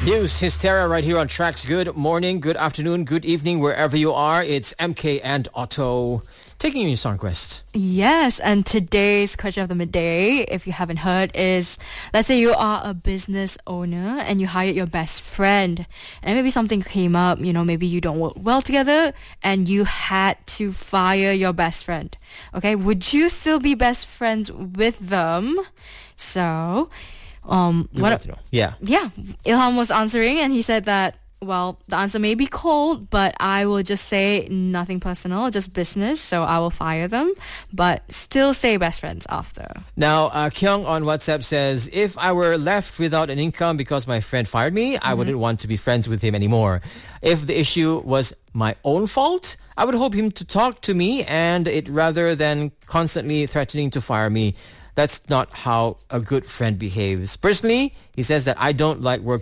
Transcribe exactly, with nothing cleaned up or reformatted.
News Hysteria right here on Tracks. Good morning, good afternoon, good evening, wherever you are. It's M K and Otto taking you in your song quest. Yes, and today's question of the midday, if you haven't heard, is let's say you are a business owner and you hired your best friend, and maybe something came up, you know, maybe you don't work well together and you had to fire your best friend. Okay, would you still be best friends with them? So, um, We'd what? like to know. Yeah. Yeah, Ilham was answering and he said that, well, the answer may be cold, but I will just say nothing personal, just business, so I will fire them, but still stay best friends after. Now, uh, Kyung on WhatsApp says, if I were left without an income because my friend fired me, I mm-hmm. wouldn't want to be friends with him anymore. If the issue was my own fault, I would hope him to talk to me and it rather than constantly threatening to fire me. That's not how a good friend behaves. Personally, he says that I don't like working